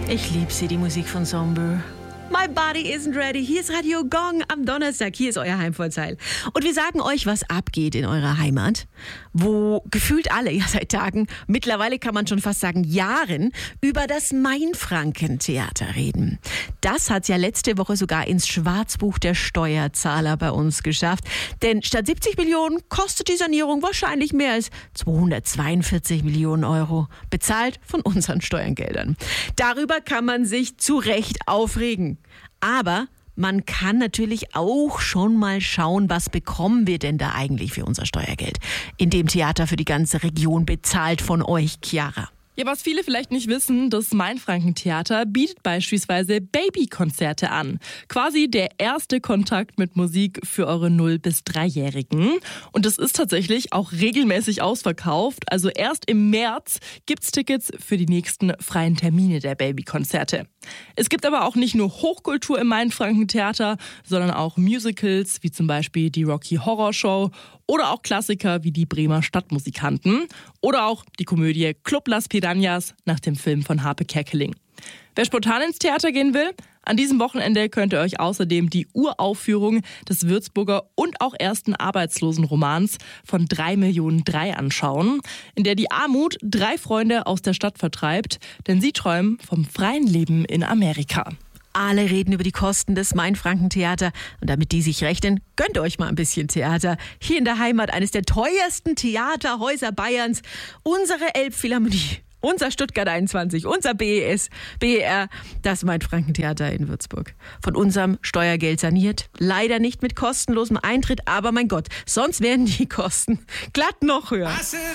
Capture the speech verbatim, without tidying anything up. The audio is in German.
Ich liebe sie, die Musik von Somber. My body isn't ready. Hier ist Radio Gong am Donnerstag. Hier ist euer Heimvorteil. Und wir sagen euch, was abgeht in eurer Heimat, wo gefühlt alle, ja seit Tagen, mittlerweile kann man schon fast sagen Jahren, über das Mainfranken-Theater reden. Das hat ja letzte Woche sogar ins Schwarzbuch der Steuerzahler bei uns geschafft. Denn statt siebzig Millionen kostet die Sanierung wahrscheinlich mehr als zweihundertzweiundvierzig Millionen Euro. Bezahlt von unseren Steuergeldern. Darüber kann man sich zu Recht aufregen. Aber man kann natürlich auch schon mal schauen, was bekommen wir denn da eigentlich für unser Steuergeld? In dem Theater für die ganze Region, bezahlt von euch, Chiara. Ja, was viele vielleicht nicht wissen, das Mainfranken-Theater bietet beispielsweise Babykonzerte an. Quasi der erste Kontakt mit Musik für eure null- bis dreijährigen. Und es ist tatsächlich auch regelmäßig ausverkauft. Also erst im März gibt's Tickets für die nächsten freien Termine der Babykonzerte. Es gibt aber auch nicht nur Hochkultur im Mainfranken-Theater, sondern auch Musicals, wie zum Beispiel die Rocky Horror Show oder auch Klassiker wie die Bremer Stadtmusikanten oder auch die Komödie Club Las Piranhas nach dem Film von Harpe Kerkeling. Wer spontan ins Theater gehen will, an diesem Wochenende könnt ihr euch außerdem die Uraufführung des Würzburger und auch ersten Arbeitslosenromans von drei Millionen drei anschauen, in der die Armut drei Freunde aus der Stadt vertreibt, denn sie träumen vom freien Leben in Amerika. Alle reden über die Kosten des Mainfranken-Theater. Und damit die sich rechnen, gönnt euch mal ein bisschen Theater. Hier in der Heimat eines der teuersten Theaterhäuser Bayerns. Unsere Elbphilharmonie, unser Stuttgart einundzwanzig, unser B E S, B E R, das Mainfranken-Theater in Würzburg. Von unserem Steuergeld saniert. Leider nicht mit kostenlosem Eintritt, aber mein Gott, sonst wären die Kosten glatt noch höher.